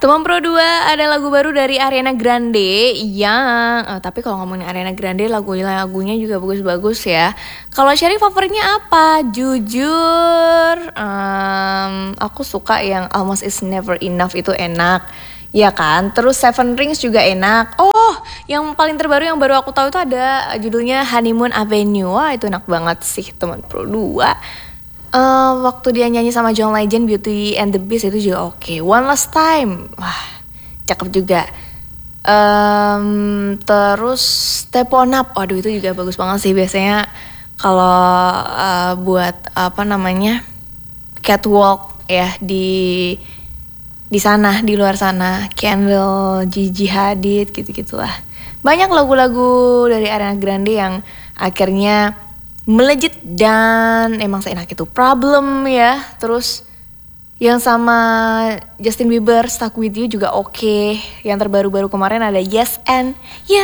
Teman Pro 2 ada lagu baru dari Ariana Grande yang tapi kalau ngomongin Ariana Grande lagunya juga bagus-bagus ya. Kalau Sherry favoritnya apa? Jujur aku suka yang Almost Is Never Enough, itu enak. Ya kan? Terus Seven Rings juga enak. Oh, yang paling terbaru yang baru aku tahu itu ada judulnya Honeymoon Avenue. Wah, itu enak banget sih Teman Pro 2. Waktu dia nyanyi sama John Legend, Beauty and the Beast itu juga oke. One Last Time, wah cakep juga. Terus Step On Up, waduh itu juga bagus banget sih. Biasanya kalau buat apa namanya catwalk ya di sana, di luar sana, Kendall, Gigi Hadid gitu-gitulah. Banyak lagu-lagu dari Ariana Grande yang akhirnya melejit dan emang seenak itu. Problem ya. Terus yang sama Justin Bieber Stuck With You juga oke. Yang terbaru-baru kemarin ada Yes and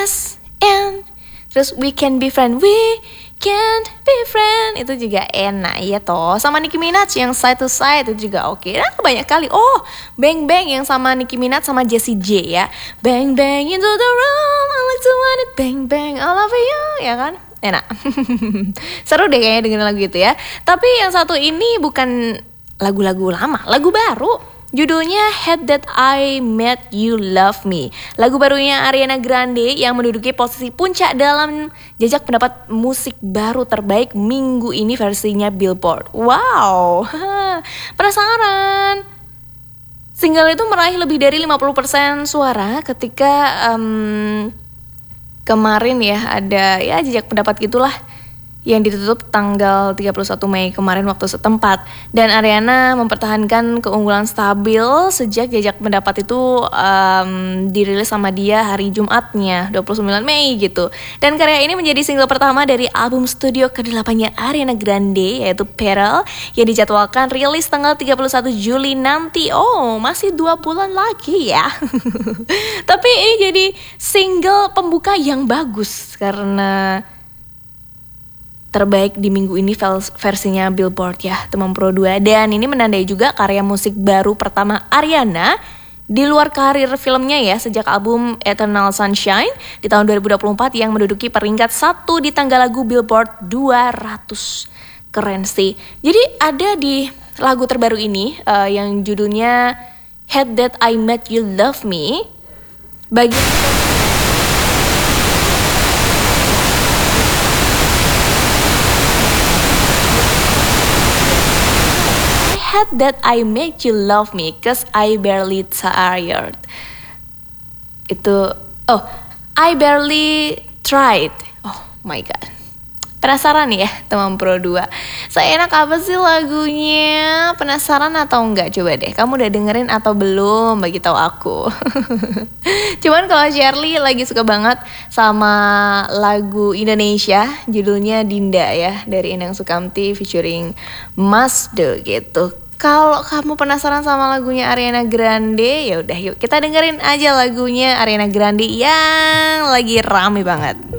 terus We Can Be Friend, We Can Be Friend, itu juga enak ya toh. Sama Nicki Minaj yang Side to Side itu juga oke. Nah, banyak kali. Oh, Bang Bang yang sama Nicki Minaj sama Jessie J ya. Bang bang into the room, I like to want it, bang bang all over you, ya kan? Enak. Seru deh kayaknya dengerin lagu itu ya. Tapi yang satu ini bukan lagu-lagu lama, lagu baru. Judulnya Had That I Met You Love Me. Lagu barunya Ariana Grande yang menduduki posisi puncak dalam jajak pendapat musik baru terbaik minggu ini versinya Billboard. Wow. Penasaran? Single itu meraih lebih dari 50% suara ketika kemarin ya ada ya jejak pendapat gitulah yang ditutup tanggal 31 Mei kemarin waktu setempat. Dan Ariana mempertahankan keunggulan stabil sejak jejak pendapat itu dirilis sama dia hari Jumatnya 29 Mei gitu. Dan karya ini menjadi single pertama dari album studio ke-8-nya Ariana Grande yaitu Pearl yang dijadwalkan rilis tanggal 31 Juli nanti. Oh, masih 2 bulan lagi ya. Tapi ini jadi single pembuka yang bagus karena terbaik di minggu ini versinya Billboard ya Teman Pro 2. Dan ini menandai juga karya musik baru pertama Ariana di luar karir filmnya ya, sejak album Eternal Sunshine di tahun 2024 yang menduduki peringkat 1 di tangga lagu Billboard 200. Keren sih. Jadi ada di lagu terbaru ini yang judulnya Had That I Met You Love Me, Had That I Made You Love Me Cause I Barely Tired. Itu I Barely Tried. Oh my god. Penasaran ya Teman Pro 2, seenak apa sih lagunya? Penasaran atau enggak? Coba deh kamu udah dengerin atau belum, bagi tahu aku. Cuman kalau Shirley lagi suka banget sama lagu Indonesia judulnya Dinda ya, dari Endang Sukamti featuring Mas Do gitu. Kalau kamu penasaran sama lagunya Ariana Grande, ya udah yuk kita dengerin aja lagunya Ariana Grande yang lagi rame banget.